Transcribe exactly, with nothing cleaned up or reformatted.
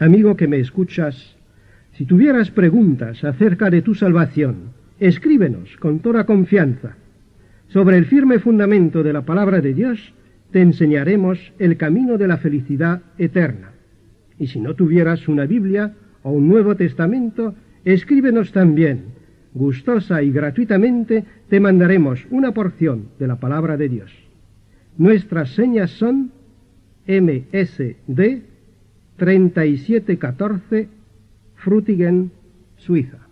Amigo que me escuchas, si tuvieras preguntas acerca de tu salvación, escríbenos con toda confianza. Sobre el firme fundamento de la palabra de Dios, te enseñaremos el camino de la felicidad eterna. Y si no tuvieras una Biblia o un Nuevo Testamento, escríbenos también. Gustosa y gratuitamente te mandaremos una porción de la palabra de Dios. Nuestras señas son M S D treinta y siete catorce, Frutigen, Suiza.